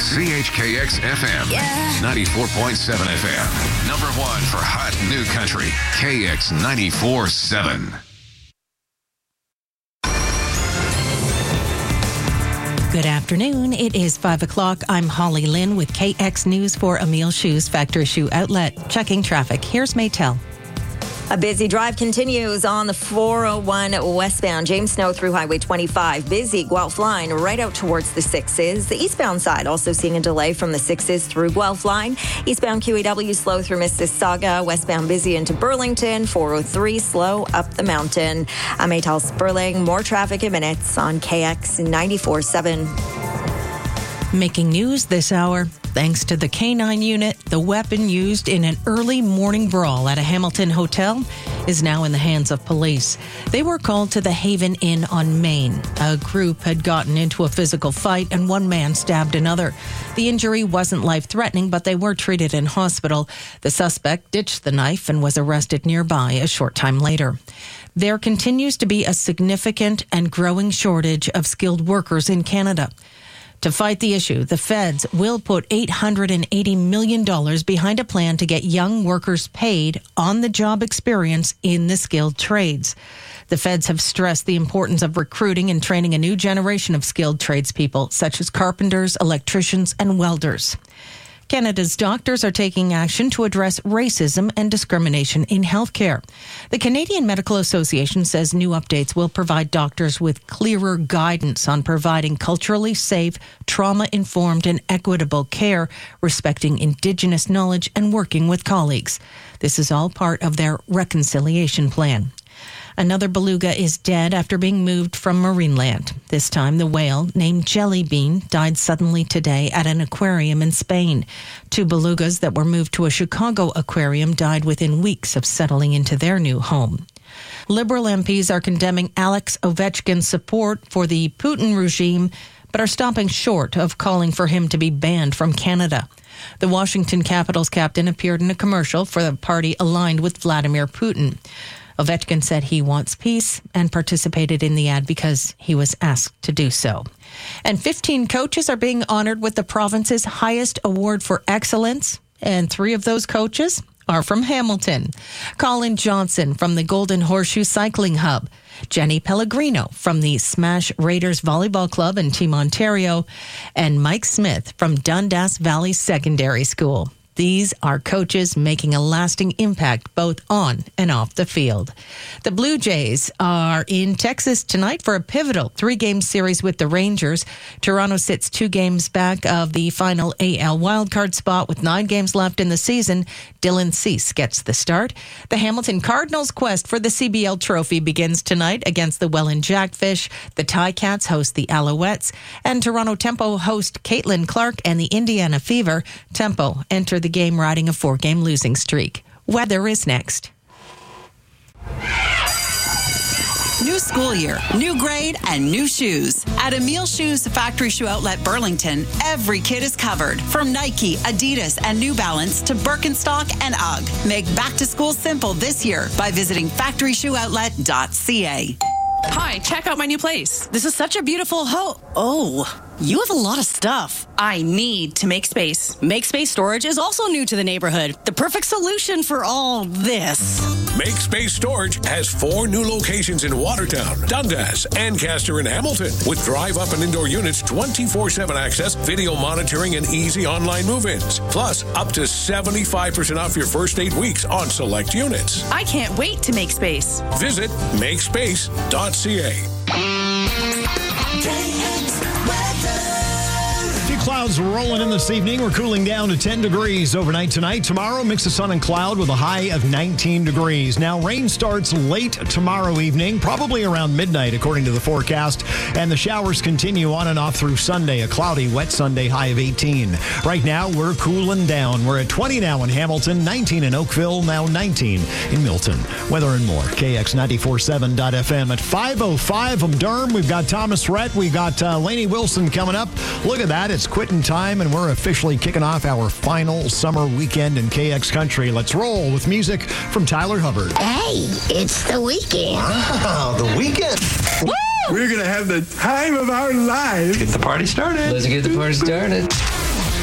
CHKX FM, 94.7 FM. Number one for hot new country, KX 94.7. Good afternoon. It is 5 o'clock. I'm Holly Lynn with KX News for Emile Shoes Factory Shoe Outlet. Checking traffic. Here's Maytel. A busy drive continues on the 401 westbound, James Snow through Highway 25. Busy Guelph line right out towards the 6s. The eastbound side also seeing a delay from the 6s through Guelph line. Eastbound QEW slow through Mississauga. Westbound busy into Burlington. 403 slow up the mountain. I'm Maytel Sperling. More traffic in minutes on KX 94.7. Making news this hour. Thanks to the K9 unit, the weapon used in an early morning brawl at a Hamilton hotel is now in the hands of police. They were called to the Haven Inn on Main. A group had gotten into a physical fight and one man stabbed another. The injury wasn't life-threatening, but they were treated in hospital. The suspect ditched the knife and was arrested nearby a short time later. There continues to be a significant and growing shortage of skilled workers in Canada. To fight the issue, the feds will put $880 million behind a plan to get young workers paid on the job experience in the skilled trades. The feds have stressed the importance of recruiting and training a new generation of skilled tradespeople, such as carpenters, electricians, and welders. Canada's doctors are taking action to address racism and discrimination in healthcare. The Canadian Medical Association says new updates will provide doctors with clearer guidance on providing culturally safe, trauma-informed, and equitable care, respecting Indigenous knowledge and working with colleagues. This is all part of their reconciliation plan. Another beluga is dead after being moved from Marineland. This time, the whale, named Jelly Bean, died suddenly today at an aquarium in Spain. 2 belugas that were moved to a Chicago aquarium died within weeks of settling into their new home. Liberal MPs are condemning Alex Ovechkin's support for the Putin regime, but are stopping short of calling for him to be banned from Canada. The Washington Capitals captain appeared in a commercial for the party aligned with Vladimir Putin. Ovechkin said he wants peace and participated in the ad because he was asked to do so. And 15 coaches are being honored with the province's highest award for excellence, and 3 of those coaches are from Hamilton. Colin Johnson from the Golden Horseshoe Cycling Hub, Jenny Pellegrino from the Smash Raiders Volleyball Club in Team Ontario, and Mike Smith from Dundas Valley Secondary School. These are coaches making a lasting impact both on and off the field. The Blue Jays are in Texas tonight for a pivotal 3-game series with the Rangers. Toronto sits 2 games back of the final AL wildcard spot with 9 games left in the season. Dylan Cease gets the start. The Hamilton Cardinals' quest for the CBL trophy begins tonight against the Welland Jackfish. The Ticats host the Alouettes, and Toronto Tempo host Caitlin Clark and the Indiana Fever. Tempo enter the game riding a 4-game losing streak. Weather is next. New school year, new grade, and new shoes. At Emile Shoes Factory Shoe Outlet Burlington, every kid is covered. From Nike, Adidas, and New Balance to Birkenstock and UGG. Make back to school simple this year by visiting factoryshoeoutlet.ca. Hi, check out my new place. This is such a beautiful Oh, you have a lot of stuff. I need to make space. MakeSpace Storage is also new to the neighborhood. The perfect solution for all this. MakeSpace Storage has 4 new locations in Watertown, Dundas, Ancaster, and Hamilton. With drive-up and indoor units, 24/7 access, video monitoring, and easy online move-ins. Plus, up to 75% off your first 8 weeks on select units. I can't wait to make space. Visit makespace.ca. Few clouds rolling in this evening. We're cooling down to 10 degrees overnight tonight. Tomorrow, mix of sun and cloud with a high of 19 degrees. Now, rain starts late tomorrow evening, probably around midnight, according to the forecast. And the showers continue on and off through Sunday. A cloudy, wet Sunday, high of 18. Right now, we're cooling down. We're at 20 now in Hamilton, 19 in Oakville, now 19 in Milton. Weather and more. KX947.FM at 5:05 from Durham. We've got Thomas Rhett. We've got Lainey Wilson coming up. Look at that. It's quitting time, and we're officially kicking off our final summer weekend in KX Country. Let's roll with music from Tyler Hubbard. Hey, it's the weekend. Wow, the weekend. Woo! We're going to have the time of our lives. Get the party started. Let's get the party started.